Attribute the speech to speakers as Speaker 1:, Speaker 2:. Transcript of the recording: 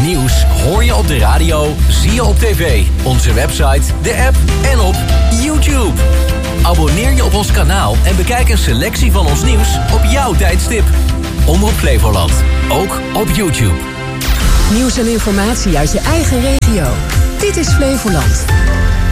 Speaker 1: nieuws hoor je op de radio, zie je op tv, onze website, de app en op YouTube. Abonneer je op ons kanaal en bekijk een selectie van ons nieuws op jouw tijdstip. Omroep Flevoland, ook op YouTube.
Speaker 2: Nieuws en informatie uit je eigen regio. Dit is Flevoland.